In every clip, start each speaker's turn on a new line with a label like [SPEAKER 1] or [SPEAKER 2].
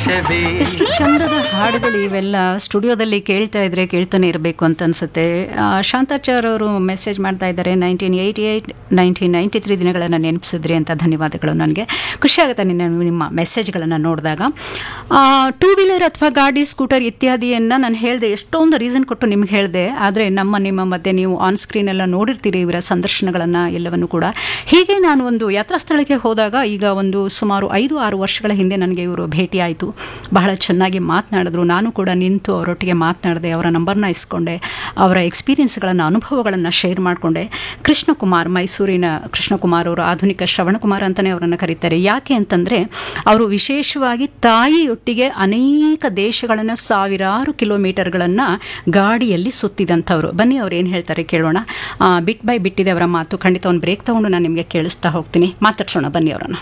[SPEAKER 1] ಎಷ್ಟು ಚಂದದ ಹಾಡುಗಳು ಇವೆಲ್ಲ ಸ್ಟುಡಿಯೋದಲ್ಲಿ ಕೇಳ್ತಾ ಇದ್ರೆ ಕೇಳ್ತಾನೆ ಇರಬೇಕು ಅಂತ ಅನ್ಸುತ್ತೆ. ಶಾಂತಾಚಾರ್ ಅವರು ಮೆಸೇಜ್ ಮಾಡ್ತಾ ಇದ್ದಾರೆ, 1988 1993 ದಿನಗಳನ್ನು ನೆನಪಿಸಿದ್ರಿ ಅಂತ. ಧನ್ಯವಾದಗಳು. ನನಗೆ ಖುಷಿ ಆಗುತ್ತೆ ನಿಮ್ಮ ಮೆಸೇಜ್ಗಳನ್ನು ನೋಡಿದಾಗ. ಟೂ ವೀಲರ್ ಅಥವಾ ಗಾಡಿ, ಸ್ಕೂಟರ್ ಇತ್ಯಾದಿಯನ್ನು ನಾನು ಹೇಳಿದೆ, ಎಷ್ಟೊಂದು ರೀಸನ್ ಕೊಟ್ಟು ನಿಮ್ಗೆ ಹೇಳಿದೆ. ಆದರೆ ನಿಮ್ಮ ಮಧ್ಯೆ ನೀವು ಆನ್ ಸ್ಕ್ರೀನ್ ಎಲ್ಲ ನೋಡಿರ್ತೀರಿ ಇವರ ಸಂದರ್ಶನಗಳನ್ನು ಎಲ್ಲವನ್ನು ಕೂಡ. ಹೀಗೆ ನಾನು ಒಂದು ಯಾತ್ರಾ ಸ್ಥಳಕ್ಕೆ ಹೋದಾಗ ಈಗ ಒಂದು ಸುಮಾರು 5-6 ವರ್ಷಗಳ ಹಿಂದೆ ನನಗೆ ಇವರು ಭೇಟಿ ಆಯಿತು. ಬಹಳ ಚೆನ್ನಾಗಿ ಮಾತನಾಡಿದ್ರು. ನಾನು ಕೂಡ ನಿಂತು ಅವರೊಟ್ಟಿಗೆ ಮಾತನಾಡಿದೆ, ಅವರ ನಂಬರ್ನ ಇಸ್ಕೊಂಡೆ, ಅವರ ಎಕ್ಸ್ಪೀರಿಯನ್ಸ್ಗಳನ್ನು, ಅನುಭವಗಳನ್ನು ಶೇರ್ ಮಾಡಿಕೊಂಡೆ. ಕೃಷ್ಣಕುಮಾರ್, ಮೈಸೂರಿನ ಕೃಷ್ಣಕುಮಾರ್ ಅವರು ಆಧುನಿಕ ಶ್ರವಣಕುಮಾರ್ ಅಂತಲೇ ಅವರನ್ನು ಕರೀತಾರೆ. ಯಾಕೆ ಅಂತಂದರೆ ಅವರು ವಿಶೇಷವಾಗಿ ತಾಯಿಯೊಟ್ಟಿಗೆ ಅನೇಕ ದೇಶಗಳನ್ನು, ಸಾವಿರಾರು ಕಿಲೋಮೀಟರ್ಗಳನ್ನು ಗಾಡಿಯಲ್ಲಿ ಸುತ್ತಿದಂಥವ್ರು. ಬನ್ನಿ ಅವ್ರು ಏನು ಹೇಳ್ತಾರೆ ಕೇಳೋಣ. ಬಿಟ್ ಬೈ ಬಿಟ್ ಇದೆ ಅವರ ಮಾತು. ಖಂಡಿತ ಒಂದು ಬ್ರೇಕ್ ತಗೊಂಡು ನಾನು ನಿಮಗೆ ಕೇಳಿಸ್ತಾ ಹೋಗ್ತೀನಿ. ಮಾತಾಡ್ಸೋಣ ಬನ್ನಿ ಅವರನ್ನು.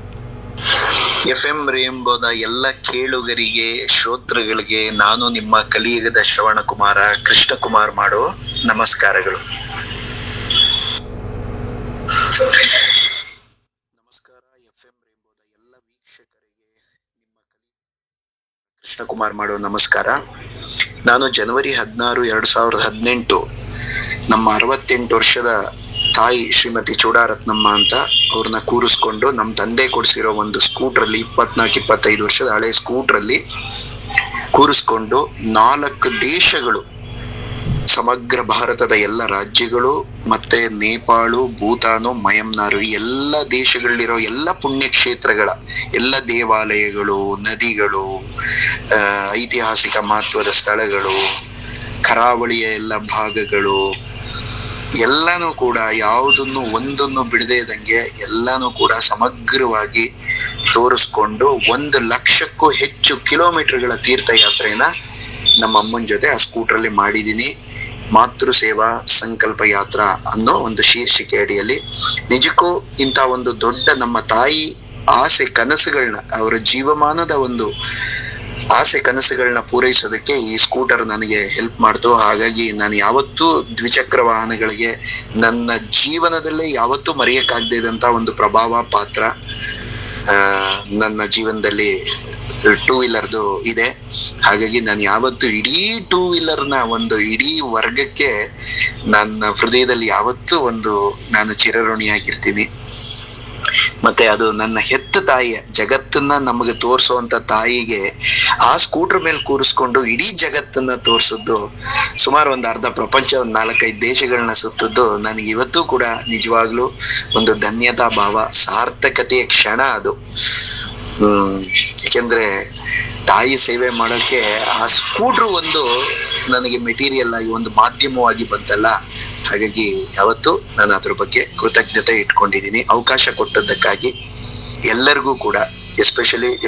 [SPEAKER 2] FM ರೇಂಬೋದ ಎಲ್ಲ ಕೇಳುಗರಿಗೆ, ಶ್ರೋತೃಗಳಿಗೆ ನಾನು ನಿಮ್ಮ ಕಲಿಯುಗದ ಶ್ರವಣಕುಮಾರ ಕೃಷ್ಣಕುಮಾರ್ ಮಾಡೋ ನಮಸ್ಕಾರಗಳು. ನಮಸ್ಕಾರ FM ರೇಂಬೋದ ಎಲ್ಲ ವೀಕ್ಷಕರಿಗೆ ನಿಮ್ಮ ಕೃಷ್ಣಕುಮಾರ್ ಮಾಡೋ ನಮಸ್ಕಾರ. ನಾನು ಜನವರಿ 16, 2018 ನಮ್ಮ 68 ವರ್ಷದ ತಾಯಿ ಶ್ರೀಮತಿ ಚೂಡಾರತ್ನಮ್ಮ ಅಂತ ಅವ್ರನ್ನ ಕೂರಿಸ್ಕೊಂಡು ನಮ್ಮ ತಂದೆ ಕೊಡಿಸಿರೋ ಒಂದು ಸ್ಕೂಟ್ರಲ್ಲಿ, 24-25 ವರ್ಷದ ಹಳೆ ಸ್ಕೂಟ್ರಲ್ಲಿ ಕೂರಿಸ್ಕೊಂಡು 4 ದೇಶಗಳು, ಸಮಗ್ರ ಭಾರತದ ಎಲ್ಲ ರಾಜ್ಯಗಳು, ಮತ್ತೆ ನೇಪಾಳು, ಭೂತಾನು, ಮಯಂನಾರು, ಈ ಎಲ್ಲ ದೇಶಗಳಲ್ಲಿರೋ ಎಲ್ಲ ಪುಣ್ಯಕ್ಷೇತ್ರಗಳ ಎಲ್ಲ ದೇವಾಲಯಗಳು, ನದಿಗಳು, ಐತಿಹಾಸಿಕ ಮಹತ್ವದ ಸ್ಥಳಗಳು, ಕರಾವಳಿಯ ಎಲ್ಲ ಭಾಗಗಳು ಎಲ್ಲಾನು ಕೂಡ ಯಾವುದನ್ನು ಒಂದನ್ನು ಬಿಡದೇ ಇದ್ದಂಗೆ ಎಲ್ಲಾನು ಕೂಡ ಸಮಗ್ರವಾಗಿ ತೋರಿಸ್ಕೊಂಡು 1 ಲಕ್ಷಕ್ಕೂ ಹೆಚ್ಚು ಕಿಲೋಮೀಟರ್ಗಳ ತೀರ್ಥಯಾತ್ರೆನ ನಮ್ಮ ಅಮ್ಮನ ಜೊತೆ ಆ ಸ್ಕೂಟ್ರಲ್ಲಿ ಮಾಡಿದ್ದೀನಿ. ಮಾತೃ ಸೇವಾ ಸಂಕಲ್ಪ ಯಾತ್ರಾ ಅನ್ನೋ ಒಂದು ಶೀರ್ಷಿಕೆ ಅಡಿಯಲ್ಲಿ ನಿಜಕ್ಕೂ ಇಂಥ ಒಂದು ದೊಡ್ಡ ನಮ್ಮ ತಾಯಿ ಆಸೆ ಕನಸುಗಳನ್ನ, ಅವರ ಜೀವಮಾನದ ಒಂದು ಆಸೆ ಕನಸುಗಳನ್ನ ಪೂರೈಸೋದಕ್ಕೆ ಈ ಸ್ಕೂಟರ್ ನನಗೆ ಹೆಲ್ಪ್ ಮಾಡ್ತು. ಹಾಗಾಗಿ ನಾನು ಯಾವತ್ತೂ ದ್ವಿಚಕ್ರ ವಾಹನಗಳಿಗೆ ನನ್ನ ಜೀವನದಲ್ಲೇ ಯಾವತ್ತೂ ಮರೆಯಕ್ಕಾಗದೇ ಇದ್ದಂತ ಒಂದು ಪ್ರಭಾವ, ಪಾತ್ರ ನನ್ನ ಜೀವನದಲ್ಲಿ ಟೂ ವೀಲರ್ದು ಇದೆ. ಹಾಗಾಗಿ ನಾನು ಯಾವತ್ತು ಇಡೀ ಟೂ ವೀಲರ್ನ ಒಂದು ಇಡೀ ವರ್ಗಕ್ಕೆ ನನ್ನ ಹೃದಯದಲ್ಲಿ ಯಾವತ್ತೂ ನಾನು ಚಿರಋಣಿಯಾಗಿರ್ತೀನಿ. ಮತ್ತೆ ಅದು ನನ್ನ ಹೆತ್ತ ತಾಯಿಯ, ಜಗತ್ತನ್ನ ನಮಗೆ ತೋರಿಸುವಂತ ತಾಯಿಗೆ ಆ ಸ್ಕೂಟರ್ ಮೇಲೆ ಕೂರಿಸ್ಕೊಂಡು ಇಡೀ ಜಗತ್ತನ್ನ ತೋರಿಸಿದ್ದು, ಸುಮಾರು ಒಂದು ಅರ್ಧ ಪ್ರಪಂಚ, 4-5 ದೇಶಗಳನ್ನ ಸುತ್ತದ್ದು ನನಗೆ ಇವತ್ತೂ ಕೂಡ ನಿಜವಾಗ್ಲೂ ಒಂದು ಧನ್ಯತಾ ಭಾವ, ಸಾರ್ಥಕತೆಯ ಕ್ಷಣ ಅದು. ಯಾಕೆಂದ್ರೆ ತಾಯಿ ಸೇವೆ ಮಾಡೋಕೆ ಆ ಸ್ಕೂಟ್ರು ನನಗೆ ಮೆಟೀರಿಯಲ್ ಆಗಿ ಒಂದು ಮಾಧ್ಯಮವಾಗಿ ಬಂತಲ್ಲ. ಹಾಗಾಗಿ ಯಾವತ್ತು ನಾನು ಅದ್ರ ಬಗ್ಗೆ ಕೃತಜ್ಞತೆ ಇಟ್ಕೊಂಡಿದ್ದೀನಿ. ಅವಕಾಶ ಕೊಟ್ಟದ್ದಕ್ಕಾಗಿ ಎಲ್ಲರಿಗೂ ಕೂಡ, ಎಸ್ಪೆಷಲಿ